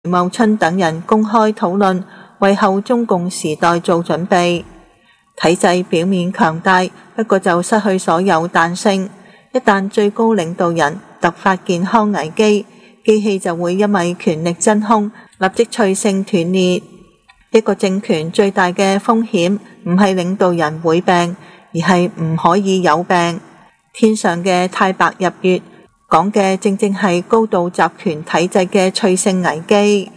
茂春等人公開討論，為後中共時代做準備。體制表面強大，不過就失去所有彈性。一旦最高領導人突發健康危機，機器就會因為權力真空，立即脆性斷裂。一個政權最大嘅風險唔係領導人會病，而係唔可以有病。天上嘅太白日月講嘅正正係高度集權體制嘅脆性危機。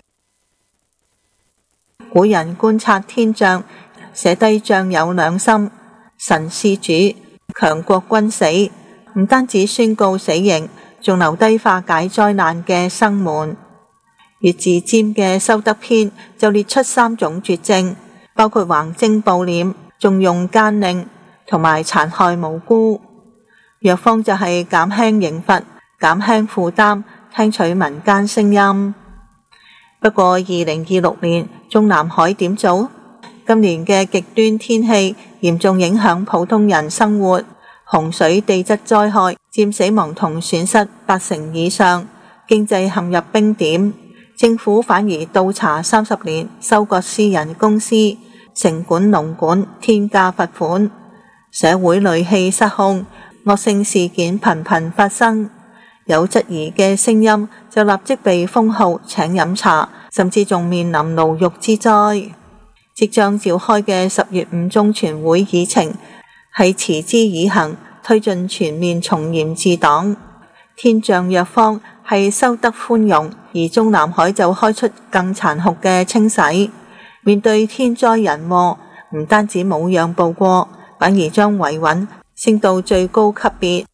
古人觀察天象，寫低將有兩心，神事主，強國君死，唔單止宣告死刑，仲留低化解災難嘅生門。越自尖嘅修德篇就列出3種絕症，包括橫徵暴斂、縱用奸佞同埋殘害無辜。藥方就係減輕刑罰、減輕負擔，聽取民間聲音。不過2026年中南海點做？今年嘅極端天氣嚴重影響普通人生活，洪水、地質災害佔死亡同損失80%以上，經濟陷入冰點。政府反而倒查30年，收割私人公司，城管農管，天價罰款，社會戾氣失控，惡性事件頻頻發生。有質疑嘅聲音就立即被封號請飲茶，甚至仲面臨牢獄之災。即將召開嘅10月5中全會議程係持之以恆，推進全面從嚴治黨。天象藥方係修德寬容，而中南海就開出更殘酷嘅清洗。面對天災人禍，唔單止冇讓步過，反而將維穩升到最高級別。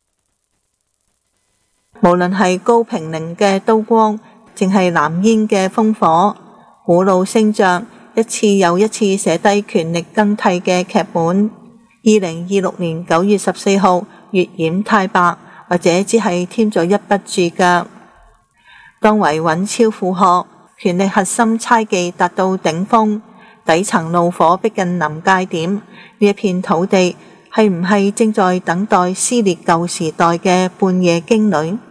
無論係高平寧嘅刀光，淨係藍煙嘅烽火，古老星象一次又一次寫低權力更替嘅劇本。2026年9月14號月掩太白，或者只係添咗一筆注腳。當維穩超負荷，權力核心猜忌達到頂峰，底層怒火逼近臨界點，呢一片土地係唔係正在等待撕裂舊時代嘅半夜驚雷？